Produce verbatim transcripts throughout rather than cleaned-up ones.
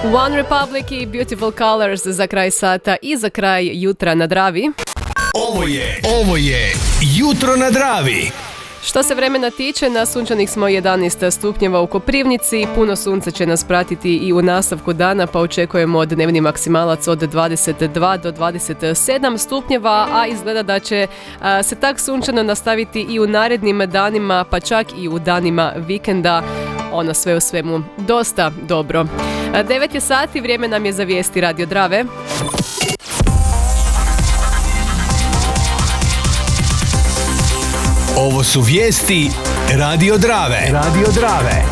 One Republic i Beautiful Colors za kraj sata i za kraj jutra na Dravi. Ovo je, ovo je Jutro na Dravi. Što se vremena tiče, na sunčanih smo jedanaest stupnjeva u Koprivnici, puno sunca će nas pratiti i u nastavku dana, pa očekujemo dnevni maksimalac od dvadeset dva do dvadeset sedam stupnjeva, a izgleda da će a, se tak sunčano nastaviti i u narednim danima, pa čak i u danima vikenda. Ono sve u svemu dosta dobro. devet je sati, vrijeme nam je za vijesti Radio Drave. Ovo su vijesti Radio Drave. Radio Drave.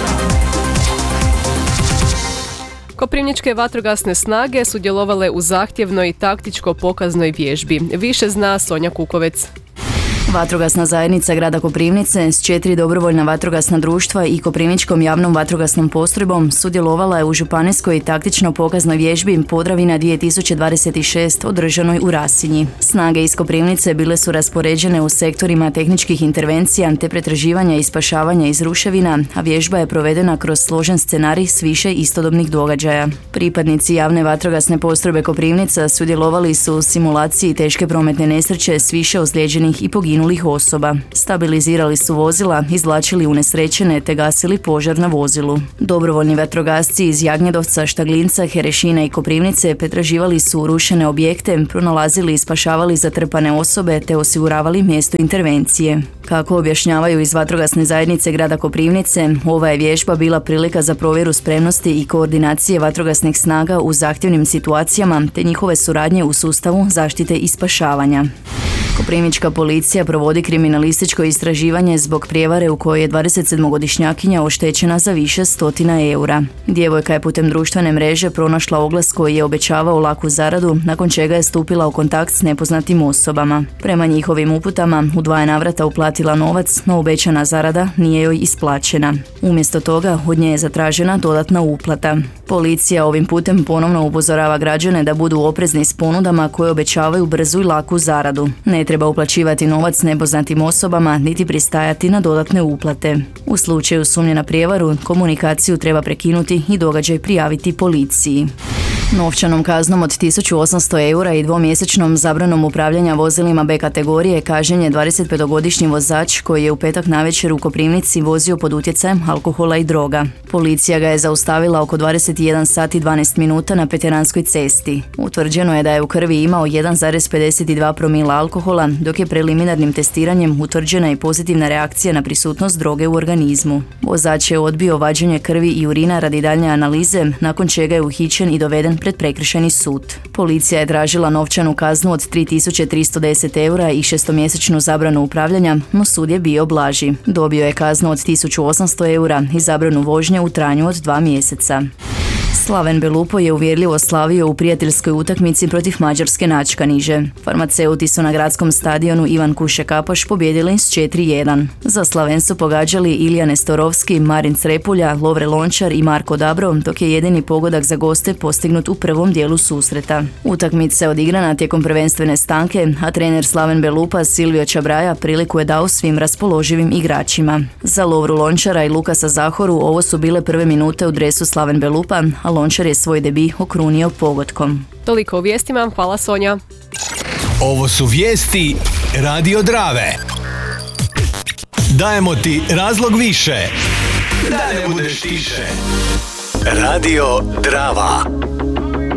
Koprivničke vatrogasne snage sudjelovale u zahtjevnoj taktičko-pokaznoj vježbi. Više zna Sonja Kukovec. Vatrogasna zajednica grada Koprivnice s četiri dobrovoljna vatrogasna društva i Koprivničkom javnom vatrogasnom postrojbom sudjelovala je u županijskoj taktično-pokaznoj vježbi Podravina dvije tisuće dvadeset šest održanoj u Rasinji. Snage iz Koprivnice bile su raspoređene u sektorima tehničkih intervencija te pretraživanja i spašavanja iz ruševina, a vježba je provedena kroz složen scenarij s više istodobnih događaja. Pripadnici javne vatrogasne postrojbe Koprivnica sudjelovali su u simulaciji teške prometne nesreće s više ozlijeđenih i poginulih osoba. Stabilizirali su vozila, izvlačili unesrećene te gasili požar na vozilu. Dobrovoljni vatrogasci iz Jagnjedovca, Štaglinca, Herešine i Koprivnice pretraživali su urušene objekte, pronalazili i spašavali zatrpane osobe te osiguravali mjesto intervencije. Kako objašnjavaju iz vatrogasne zajednice grada Koprivnice, ova je vježba bila prilika za provjeru spremnosti i koordinacije vatrogasnih snaga u zahtjevnim situacijama te njihove suradnje u sustavu zaštite i spašavanja. Koprivnička policija provodi kriminalističko istraživanje zbog prijevare u kojoj je dvadesetsedmogodišnjakinja oštećena za više stotina eura. Djevojka je putem društvene mreže pronašla oglas koji je obećavao laku zaradu, nakon čega je stupila u kontakt s nepoznatim osobama. Prema njihovim uputama, u dva je navrata uplatila novac, no obećana zarada nije joj isplaćena. Umjesto toga, od nje je zatražena dodatna uplata. Policija ovim putem ponovno upozorava građane da budu oprezni s ponudama koje obećavaju brzu i laku zaradu. Ne treba uplaćivati novac nepoznatim osobama niti pristajati na dodatne uplate. U slučaju sumnje na prijevaru, komunikaciju treba prekinuti i događaj prijaviti policiji. Novčanom kaznom od tisuću osamsto eura i dvomjesečnom zabranom upravljanja vozilima B kategorije kažnjen je dvadesetpetogodišnji vozač koji je u petak navečer u Koprivnici vozio pod utjecajem alkohola i droga. Policija ga je zaustavila oko dvadeset jedan sati i dvanaest minuta na Veteranskoj cesti. Utvrđeno je da je u krvi imao jedan zarez pedeset dva promila alkohola, dok je preliminarnim testiranjem utvrđena i pozitivna reakcija na prisutnost droge u organizmu. Vozač je odbio vađenje krvi i urina radi daljnje analize, nakon čega je uhićen i doveden pred prekršajni sud. Policija je tražila novčanu kaznu od tri tisuće tristo deset eura i šestomjesečnu zabranu upravljanja, no sud je bio blaži. Dobio je kaznu od tisuću osamsto eura i zabranu vožnje u trajanju od dva mjeseca. Slaven Belupo je uvjerljivo slavio u prijateljskoj utakmici protiv Mađarske Načkaniže. Farmaceuti su na gradskom stadionu Ivan Kuše Kapoš pobijedili s četiri jedan. Za Slaven su pogađali Ilija Nestorovski, Marin Crepulja, Lovre Lončar i Marko Dabro, dok je jedini pogodak za goste postignut u prvom dijelu susreta. Utakmica je odigrana tijekom prvenstvene stanke, a trener Slaven Belupa Silvio Čabraja priliku je dao svim raspoloživim igračima. Za Lovru Lončara i Lukasa Zahoru ovo su bile prve minute u dresu Slaven Belupa, a Lončar je svoj debi okrunio pogodkom. Toliko u vijestima, hvala Sonja. Ovo su vijesti Radio Drave. Dajemo ti razlog više da ne budeš tiše. Radio Drava.